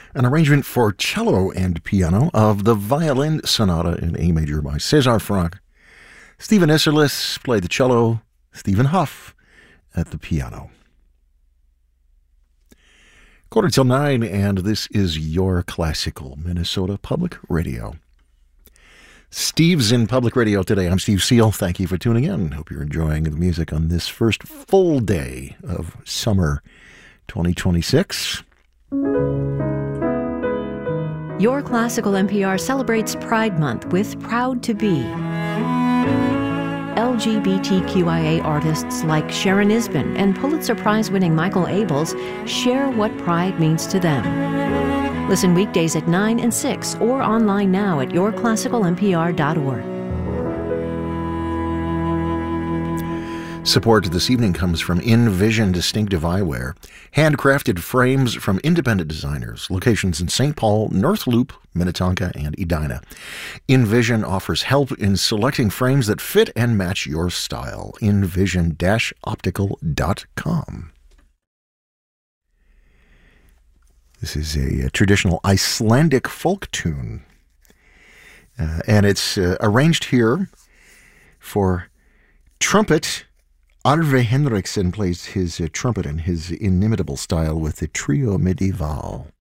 an arrangement for cello and piano of the Violin Sonata in A major by César Franck. Stephen Isserlis played the cello, Stephen Huff at the piano. 8:45, and this is your classical Minnesota Public Radio. Steve's in Public Radio today. I'm Steve Seal. Thank you for tuning in. Hope you're enjoying the music on this first full day of summer 2026. Your Classical NPR celebrates Pride Month with Proud to Be. LGBTQIA artists like Sharon Isbin and Pulitzer Prize-winning Michael Abels share what pride means to them. Listen weekdays at 9 and 6 or online now at yourclassicalnpr.org. Support this evening comes from InVision Distinctive Eyewear, handcrafted frames from independent designers, locations in St. Paul, North Loop, Minnetonka, and Edina. InVision offers help in selecting frames that fit and match your style. InVision-optical.com. This is a traditional Icelandic folk tune, and it's arranged here for trumpet. Arve Henriksen plays his trumpet in his inimitable style with the Trio Medieval.